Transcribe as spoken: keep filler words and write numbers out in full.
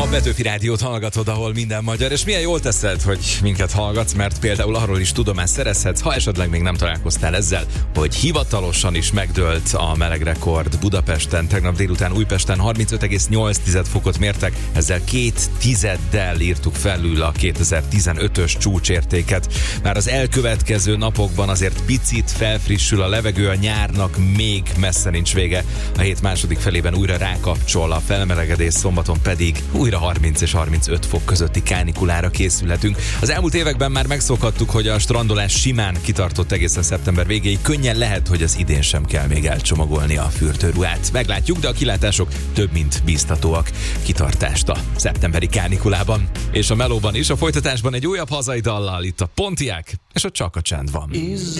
A Petőfi Rádiót hallgatod, ahol minden magyar, és milyen jól teszed, hogy minket hallgatsz, mert például arról is tudomást szerezhetsz, ha esetleg még nem találkoztál ezzel, hogy hivatalosan is megdőlt a melegrekord Budapesten. Tegnap délután Újpesten harmincöt egész nyolc fokot mértek, ezzel két tizeddel írtuk felül a kétezer-tizenötös csúcsértéket. Már az elkövetkező napokban azért picit felfrissül a levegő, a nyárnak még messze nincs vége. A hét második felében újra rákapcsol a felmelegedés, szombaton pedig újra harminc és harmincöt fok közötti kánikulára készülhetünk. Az elmúlt években már megszokhattuk, hogy a strandolás simán kitartott egészen szeptember végéig. Könnyen lehet, hogy az idén sem kell még elcsomagolni a fürdőruhát. Meglátjuk, de a kilátások több mint bíztatóak. Kitartást a szeptemberi kánikulában. És a melóban is, a folytatásban egy újabb hazai dallal, itt a Pontiac, és a Csak a csend van.